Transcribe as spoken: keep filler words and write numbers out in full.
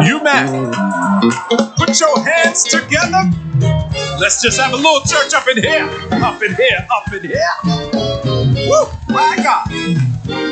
You mad? Put your hands together. Let's just have a little church up in here. Up in here, up in here. Woo, my God.